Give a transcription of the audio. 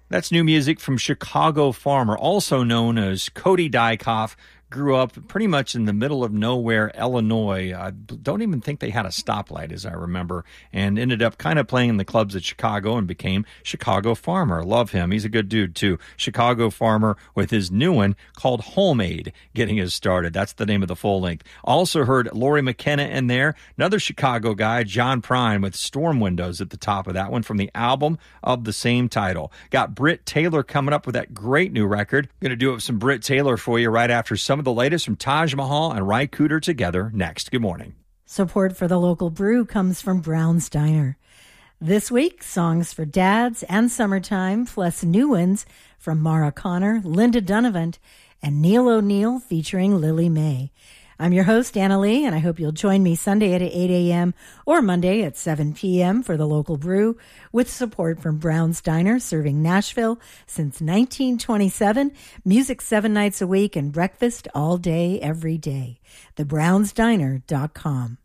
That's new music from Chicago Farmer, also known as Cody Dykoff. Grew up pretty much in the middle of nowhere, Illinois. I don't even think they had a stoplight, as I remember, and ended up kind of playing in the clubs at Chicago and became Chicago Farmer. Love him. He's a good dude, too. Chicago Farmer with his new one called Homemade, getting us started. That's the name of the full length. Also heard Lori McKenna in there. Another Chicago guy, John Prine, with Storm Windows at the top of that one from the album of the same title. Got Britt Taylor coming up with that great new record. Going to do it with some Britt Taylor for you right after some of the latest from Taj Mahal and Ry Cooder together next. Good morning. Support for the local brew comes from Brown's Diner. This week, songs for dads and summertime, plus new ones from Mara Connor, Linda Donovan, and Neil O'Neill featuring Lily May. I'm your host, Anna Lee, and I hope you'll join me Sunday at 8 a.m. or Monday at 7 p.m. for the local brew with support from Brown's Diner, serving Nashville since 1927, music 7 nights a week, and breakfast all day, every day. TheBrownsDiner.com.